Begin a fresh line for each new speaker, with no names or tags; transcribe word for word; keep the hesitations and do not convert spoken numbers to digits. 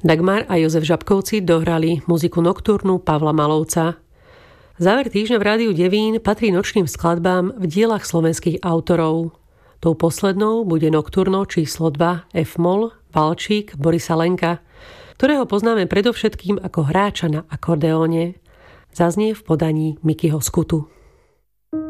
Dagmar a Jozef Žabkovci dohrali muziku noktúrnu Pavla Malovca. Záver týždňa v Rádiu Devín patrí nočným skladbám v dielach slovenských autorov. Tou poslednou bude nokturno číslo dva F-moll Valčík Borisa Lenka, ktorého poznáme predovšetkým ako hráča na akordeóne. Zaznie v podaní Mikyho Skutu.